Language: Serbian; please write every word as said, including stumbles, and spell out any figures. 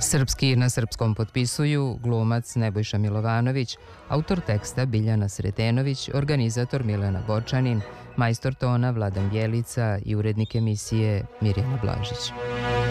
Srpski na srpskom potpisuju glumac Nebojša Milovanović, autor teksta Biljana Sretenović, organizator Milena Borčanin, majstor tona Vladan Bjelica i urednik emisije Mirjana Blažić.